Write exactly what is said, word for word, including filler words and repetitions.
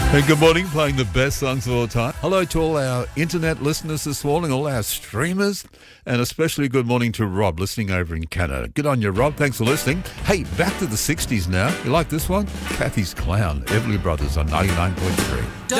And good morning, playing the best songs of all time. Hello to all our internet listeners this morning, all our streamers, and especially good morning to Rob, listening over in Canada. Good on you, Rob. Thanks for listening. Hey, back to the sixties now. You like this one? Kathy's Clown, Everly Brothers on ninety-nine point three.